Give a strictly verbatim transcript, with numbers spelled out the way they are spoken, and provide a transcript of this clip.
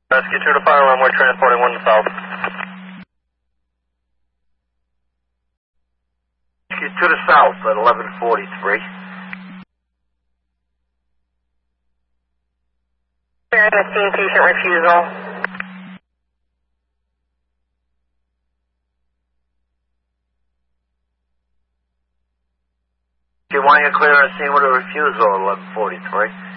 Rescue two to fire one, we're transporting one to south. Rescue two to south at eleven forty-three. We're seeing patient refusal. Do you want you clear on scene with a refusal at eleven forty-three?